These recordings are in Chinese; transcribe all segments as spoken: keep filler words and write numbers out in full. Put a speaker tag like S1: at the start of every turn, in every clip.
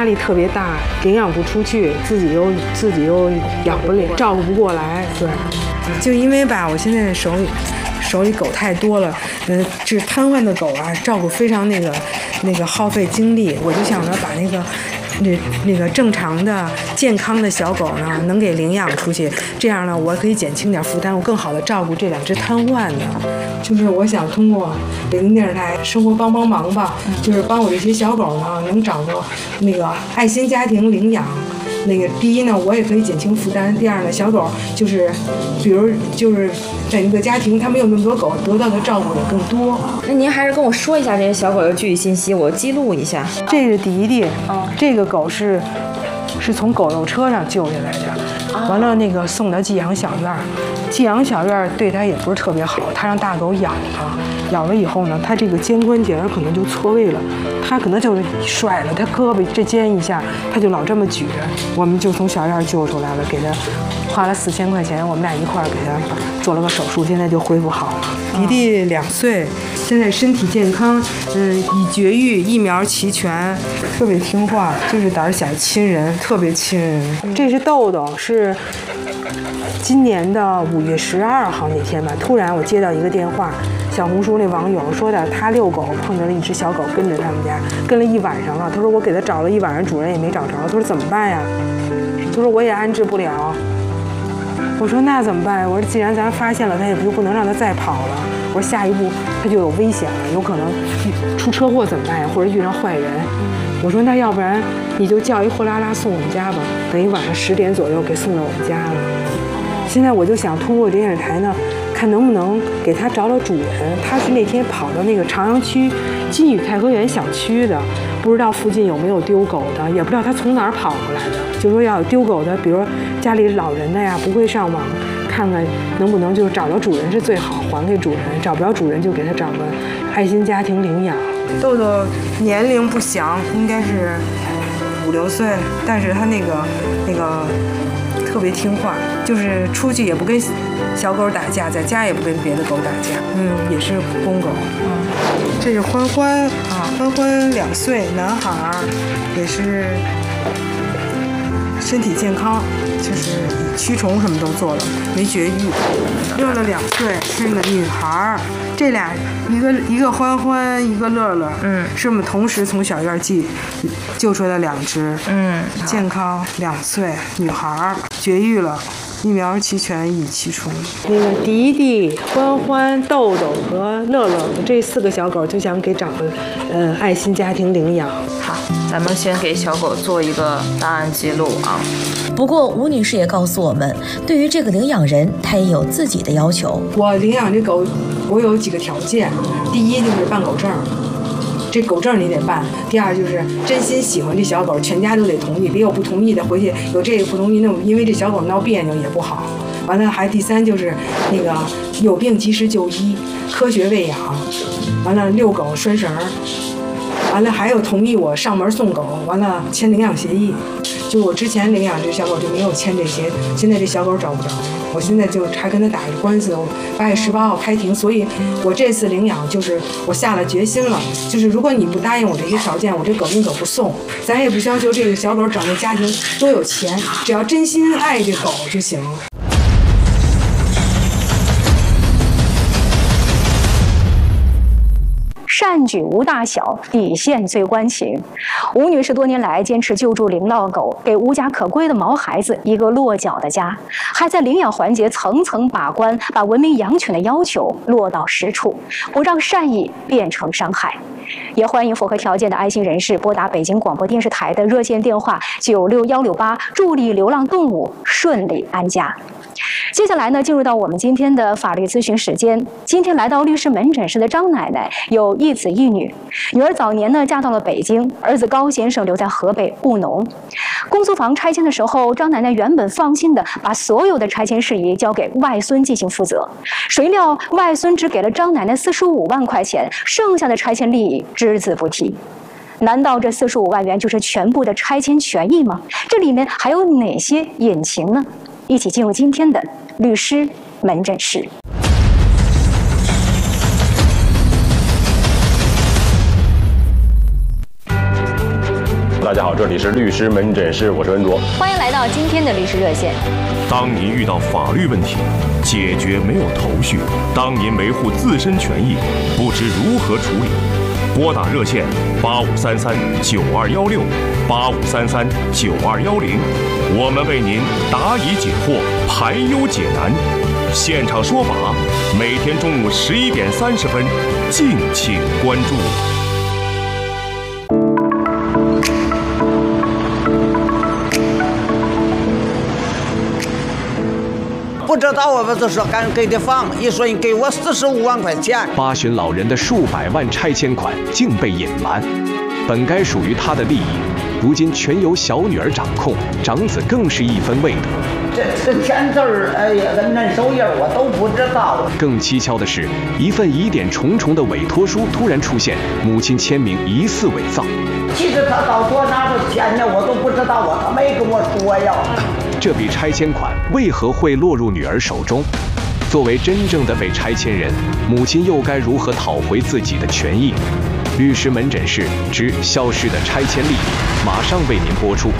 S1: 力特别大，领养不出去，自己又自己又养不了，照顾不过来。对，就因为吧，我现在手里手里狗太多了，嗯，这瘫痪的狗啊，照顾非常那个那个耗费精力，我就想着把那个。那那个正常的健康的小狗呢，能给领养出去，这样呢，我可以减轻点负担，我更好的照顾这两只瘫痪的。就是我想通过北京电视台生活帮帮忙吧，就是帮我这些小狗呢，能找个那个爱心家庭领养。那个第一呢，我也可以减轻负担；第二呢，小狗就是，比如就是在那个家庭，它没有那么多狗，得到的照顾也更多。
S2: 那您还是跟我说一下这些小狗的具体信息，我记录一下。
S1: 这是迪迪，哦，这个狗是是从狗肉车上救下来的，完了那个送到寄养小院，寄养小院对它也不是特别好，它让大狗咬它，咬了以后呢，它这个肩关节可能就错位了。他可能就是甩了他胳膊这肩一下，他就老这么举，我们就从小院救出来了，给他花了四千块钱，我们俩一块儿给他做了个手术，现在就恢复好了。迪迪两岁，现在身体健康，嗯，已绝育，疫苗齐全，特别听话，就是胆小亲人，特别亲人。这是豆豆，是今年的五月十二号那天吧，突然我接到一个电话。小红书那网友说的，他遛狗碰着了一只小狗，跟着他们家跟了一晚上了。他说我给他找了一晚上，主人也没找着。他说怎么办呀？他说我也安置不了。我说那怎么办？我说既然咱发现了，他也不不能让他再跑了。我说下一步他就有危险了，有可能出车祸怎么办呀？或者遇上坏人。我说那要不然你就叫一货拉拉送我们家吧，等于晚上十点左右给送到我们家了。现在我就想通过电视台呢。看能不能给他找找主人。他是那天跑到那个朝阳区金宇太和园小区的，不知道附近有没有丢狗的，也不知道他从哪儿跑过来的。就说要有丢狗的，比如家里老人的呀，不会上网看看能不能就是找着主人是最好，还给主人。找不着主人就给他找个爱心家庭领养。豆豆年龄不详，应该是五六岁，但是他那个那个特别听话，就是出去也不跟小狗打架，在家也不跟别的狗打架。嗯，也是公狗。嗯，这是欢欢啊，欢欢两岁，男孩儿，也是身体健康，就是驱虫什么都做了，没绝育。乐乐两岁，是个女孩儿。这俩一个一个欢欢，一个乐乐，嗯，是我们同时从小院寄救出来的两只，嗯，健康两岁，女孩儿，绝育了。疫苗齐全，已驱虫。那个迪迪、欢欢、豆豆和乐乐这四个小狗就想给找个呃爱心家庭领养。
S2: 好，咱们先给小狗做一个档案记录啊。
S3: 不过吴女士也告诉我们，对于这个领养人，她也有自己的要求。
S1: 我领养这狗，我有几个条件。第一就是办狗证。这狗证你得办，第二就是真心喜欢这小狗，全家都得同意，别有不同意的，回去有这个不同意那，因为这小狗闹别扭也不好。完了还第三就是那个有病及时就医，科学喂养，完了遛狗拴绳，完了还有同意我上门送狗，完了签领养协议。就我之前领养这小狗就没有签这些，现在这小狗找不着，我现在就还跟他打着官司，我八月十八号开庭，所以我这次领养就是我下了决心了，就是如果你不答应我这些条件，我这狗宁可不送。咱也不要求这个小狗找个家庭多有钱，只要真心爱这狗就行。
S4: 善举无大小，底线最关情。吴女士多年来坚持救助流浪狗，给无家可归的毛孩子一个落脚的家，还在领养环节层层把关，把文明养犬的要求落到实处，不让善意变成伤害。也欢迎符合条件的爱心人士拨打北京广播电视台的热线电话九六幺六八，助力流浪动物顺利安家。接下来呢，进入到我们今天的法律咨询时间。今天来到律师门诊室的张奶奶有一子一女，女儿早年呢嫁到了北京，儿子高先生留在河北务农。公租房拆迁的时候，张奶奶原本放心的把所有的拆迁事宜交给外孙进行负责，谁料外孙只给了张奶奶四十五万块钱，剩下的拆迁利益只字不提。难道这四十五万元就是全部的拆迁权益吗？这里面还有哪些隐情呢？一起进入今天的律师门诊室。
S5: 大家好，这里是律师门诊室，我是文卓，
S4: 欢迎来到今天的律师热线。
S6: 当您遇到法律问题，解决没有头绪；当您维护自身权益，不知如何处理，拨打热线八五三三九二幺六八五三三九二幺零，我们为您答疑解惑，排忧解难，现场说法，每天中午十一点三十分，敬请关注。
S7: 不知道我们就说敢给的房，一说你给我四十五万块钱。
S8: 八旬老人的数百万拆迁款竟被隐瞒，本该属于他的利益，如今全由小女儿掌控，长子更是一分未得。
S7: 这这签字儿，哎呀，跟恁手印我都不知道。
S8: 更蹊跷的是，一份疑点重重的委托书突然出现，母亲签名疑似伪造。
S7: 其实他到多哪都签呢，我都不知道，我他没跟我说呀。
S8: 这笔拆迁款为何会落入女儿手中？作为真正的被拆迁人，母亲又该如何讨回自己的权益？律师门诊室之消失的拆迁利益，马上为您播出。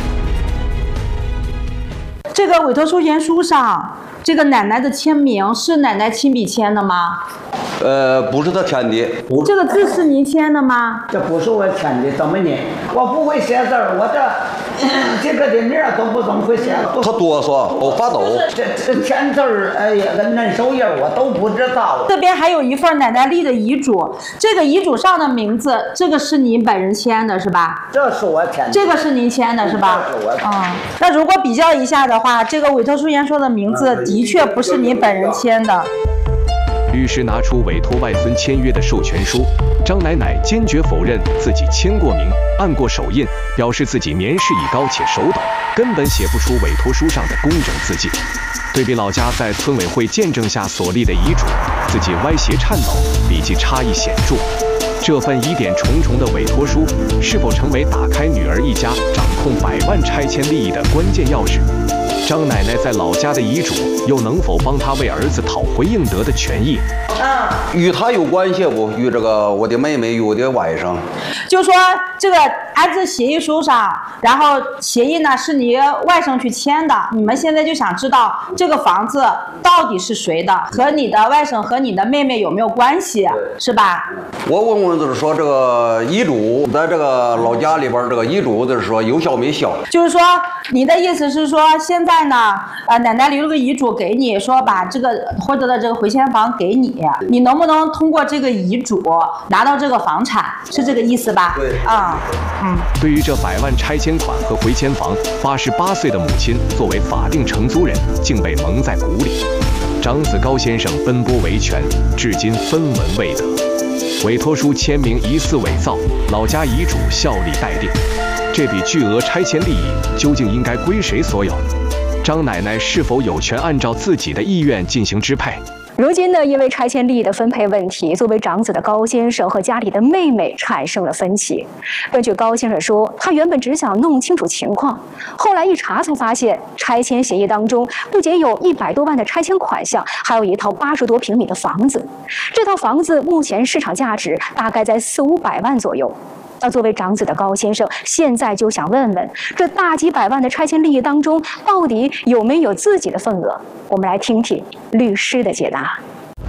S9: 这个委托书签书上，这个奶奶的签名是奶奶亲笔签的吗？
S10: 呃，不是他签的。
S9: 这个字是您签的吗？
S7: 这不是我签的，怎么呢？我不会写字儿，我这这个的名儿都不怎么会写。
S10: 他哆嗦，我发抖。
S7: 这这签字儿，哎呀，跟恁手印我都不知道。
S9: 这边还有一份奶奶立的遗嘱，这个遗嘱上的名字，这个是您本人签的是吧？
S7: 这是我签的。
S9: 这个是您签的是吧？
S7: 这是我签的。
S9: 嗯，那如果比较一下的话，这个委托书签说的名字的确不是您本人签的。
S8: 律师拿出委托外孙签约的授权书，张奶奶坚决否认自己签过名、按过手印，表示自己年事已高且手抖，根本写不出委托书上的工整字迹。对比老家在村委会见证下所立的遗嘱，自己歪斜颤抖，笔迹差异显著。这份疑点重重的委托书，是否成为打开女儿一家掌控百万拆迁利益的关键钥匙？张奶奶在老家的遗嘱，又能否帮她为儿子讨回应得的权益？
S10: 啊，与他有关系不？与这个我的妹妹与我的外甥。
S9: 就说这个安置协议书上，然后协议呢是你外甥去签的，你们现在就想知道这个房子到底是谁的，和你的外甥和你的妹妹有没有关系，是吧？
S10: 我问问就是说这个遗嘱在这个老家里边，这个遗嘱就是说有效没效？
S9: 就是说你的意思是说现在呢，呃，奶奶留了个遗嘱给你，说把这个获得的这个回迁房给你，你能不能通过这个遗嘱拿到这个房产？是这个意思吧？
S10: 对，
S9: 啊，嗯。
S8: 对于这百万拆迁款和回迁房，八十八岁的母亲作为法定承租人，竟被蒙在鼓里。长子高先生奔波维权，至今分文未得。委托书签名疑似伪造，老家遗嘱效力待定。这笔巨额拆迁利益究竟应该归谁所有？张奶奶是否有权按照自己的意愿进行支配？
S4: 如今呢，因为拆迁利益的分配问题，作为长子的高先生和家里的妹妹产生了分歧。根据高先生说，他原本只想弄清楚情况，后来一查才发现，拆迁协议当中不仅有一百多万的拆迁款项，还有一套八十多平米的房子。这套房子目前市场价值大概在四五百万左右。那作为长子的高先生，现在就想问问，这大几百万的拆迁利益当中，到底有没有自己的份额？我们来听听律师的解答。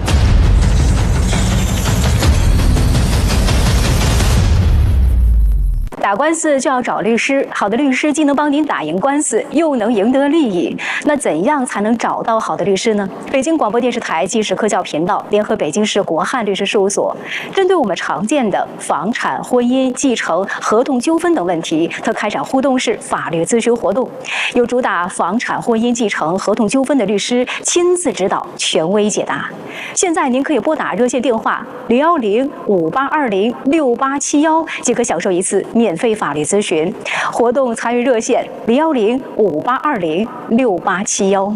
S4: 打官司就要找律师，好的律师既能帮您打赢官司，又能赢得利益。那怎样才能找到好的律师呢？北京广播电视台纪实科教频道联合北京市国汉律师事务所，针对我们常见的房产、婚姻、继承、合同纠纷等问题，特开展互动式法律咨询活动，由主打房产、婚姻、继承、合同纠纷的律师亲自指导，权威解答。现在您可以拨打热线电话零幺零五八二零六八七幺，即可享受一次免费法律咨询。活动参与热线零幺零五八二零六八七幺。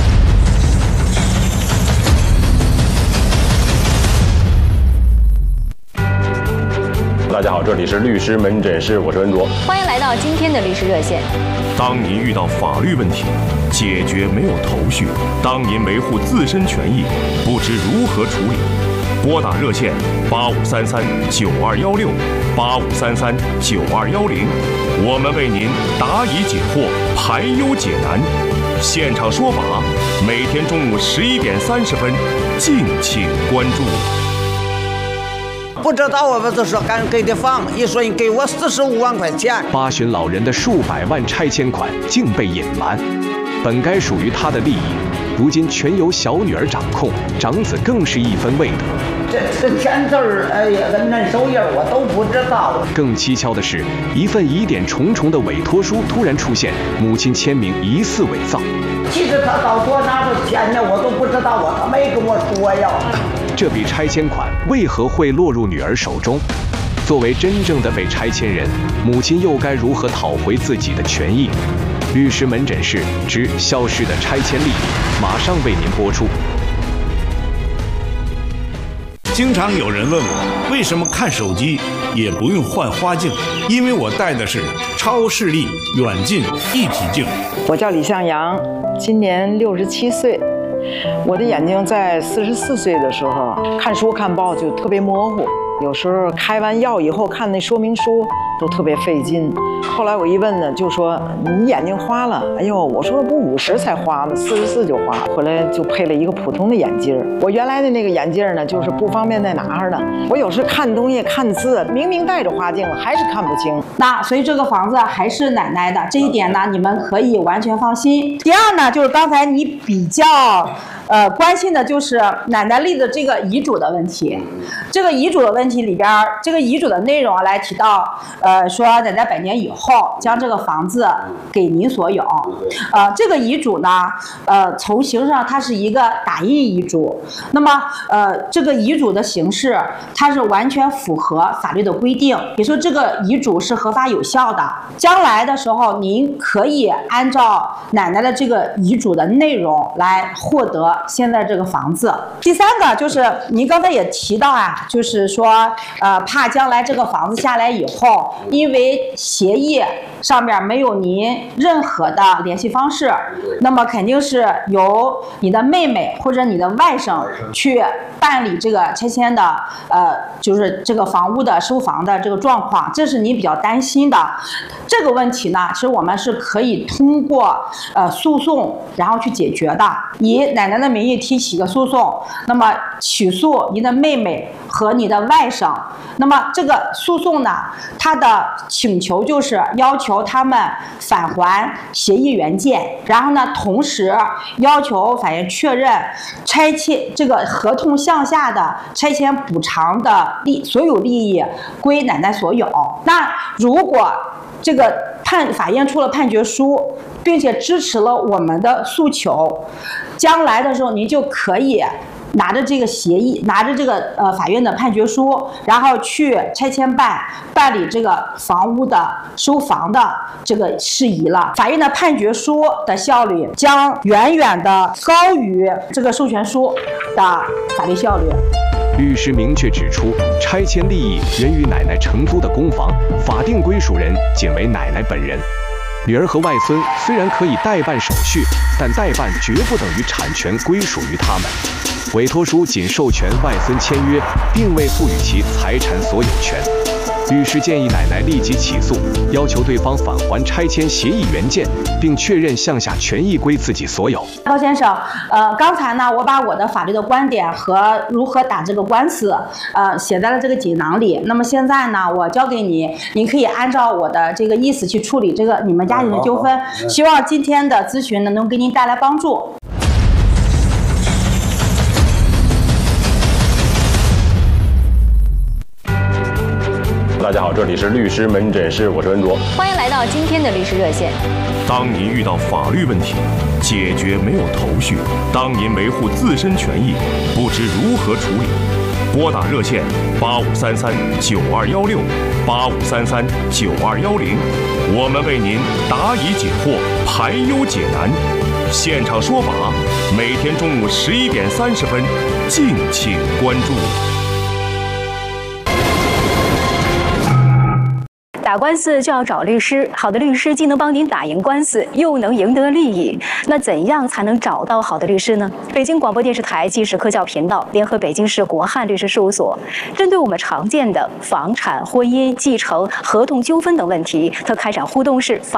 S5: 大家好，这里是律师门诊室，我是文卓，
S4: 欢迎来到今天的律师热线。
S6: 当您遇到法律问题，解决没有头绪；当您维护自身权益，不知如何处理， 拨打热线八五三三九二幺六八五三三九二幺零，我们为您答疑解惑，排忧解难，现场说法，每天中午十一点三十分，敬请关注。
S7: 不知道我们就说敢给的房，一说你给我四十五万块钱。
S8: 八旬老人的数百万拆迁款竟被隐瞒，本该属于他的利益，如今全由小女儿掌控，长子更是一分未得。
S7: 这这签字儿，哎呀，跟恁手印我都不知道。
S8: 更蹊跷的是，一份疑点重重的委托书突然出现，母亲签名疑似伪造。
S7: 其实他到多哪都签的，我都不知道，我他没跟我说呀。
S8: 这笔拆迁款为何会落入女儿手中？作为真正的被拆迁人，母亲又该如何讨回自己的权益？律师门诊室之消失的拆迁利益，马上为您播出。
S11: 经常有人问我，为什么看手机也不用换花镜？因为我戴的是超视力远近一体镜。
S12: 我叫李向阳，今年六十七岁。我的眼睛在四十四岁的时候看书看报就特别模糊，有时候开完药以后看那说明书都特别费劲。后来我一问呢，就说你眼睛花了。哎呦，我说不五十才花吗？四十四就花。回来就配了一个普通的眼镜。我原来的那个眼镜呢，就是不方便在哪儿呢？我有时看东西看字，明明戴着花镜了，还是看不清。
S9: 那所以这个房子还是奶奶的，这一点呢，你们可以完全放心。第二呢，就是刚才你比较呃关心的就是奶奶立的这个遗嘱的问题。这个遗嘱的问题里边，这个遗嘱的内容来提到，呃，说奶奶百年以后将这个房子给您所有。呃，这个遗嘱呢，呃，从形式上它是一个打印遗嘱。那么，呃，这个遗嘱的形式它是完全符合法律的规定，也说这个遗嘱是合法有效的。将来的时候，您可以按照奶奶的这个遗嘱的内容来获得现在这个房子。第三个就是您刚才也提到啊，就是说，呃，怕将来这个房子下来以后，因为协议上面没有您任何的联系方式，那么肯定是由你的妹妹或者你的外甥去办理这个拆迁的，呃，就是这个房屋的收房的这个状况，这是你比较担心的。这个问题呢，其实我们是可以通过呃诉讼然后去解决的，以奶奶的名义提起一个诉讼，那么起诉你的妹妹和你的外甥。那么这个诉讼呢，它的请求就是要求他们返还协议原件，然后呢，同时要求法院确认拆迁这个合同项下的拆迁补偿的利所有利益归奶奶所有。那如果这个判法院出了判决书，并且支持了我们的诉求，将来的时候您就可以拿着这个协议，拿着这个呃法院的判决书，然后去拆迁办办理这个房屋的收房的这个事宜了。法院的判决书的效率将远远的高于这个授权书的法律效率。
S8: 律师明确指出，拆迁利益源于奶奶承租的公房，法定归属人仅为奶奶本人。女儿和外孙虽然可以代办手续，但代办绝不等于产权归属于他们。委托书仅授权外孙签约，并未赋予其财产所有权。律师建议奶奶立即起诉，要求对方返还拆迁协议原件，并确认项下权益归自己所有。
S9: 高先生，呃，刚才呢，我把我的法律的观点和如何打这个官司，呃，写在了这个锦囊里。那么现在呢，我交给你，您可以按照我的这个意思去处理这个你们家庭的纠纷。希望今天的咨询呢，能给您带来帮助。
S5: 大家好，这里是律师门诊室，我是文卓，
S13: 欢迎来到今天的律师热线。
S6: 当您遇到法律问题，解决没有头绪；当您维护自身权益，不知如何处理，拨打热线八五三三九二幺六八五三三九二幺零，我们为您答疑解惑，排忧解难，现场说法，每天中午十一点三十分，敬请关注。
S4: 打官司就要找律师，好的律师既能帮您打赢官司，又能赢得利益。那怎样才能找到好的律师呢？北京广播电视台纪实科教频道联合北京市国汉律师事务所，针对我们常见的房产、婚姻、继承、合同纠纷等问题，特开展互动式法